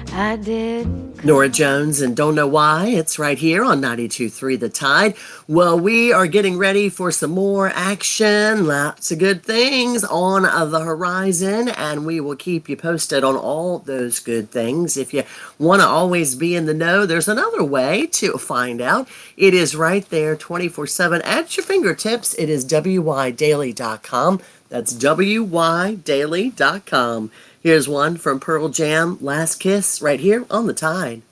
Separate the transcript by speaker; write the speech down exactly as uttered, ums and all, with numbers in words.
Speaker 1: I didn't
Speaker 2: Nora
Speaker 1: come.
Speaker 2: Jones and Don't Know Why. It's right here on ninety-two point three The Tide. Well, we are getting ready for some more action. Lots of good things on the horizon, and we will keep you posted on all those good things. If you want to always be in the know, there's another way to find out. It is right there twenty-four seven at your fingertips. It is W Y daily dot com. That's W Y daily dot com. Here's one from Pearl Jam, Last Kiss, right here on The Tide.